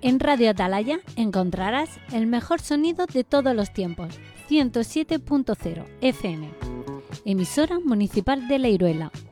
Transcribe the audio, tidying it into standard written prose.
En Radio Atalaya encontrarás el mejor sonido de todos los tiempos, 107.0 FM, emisora municipal de La Iruela,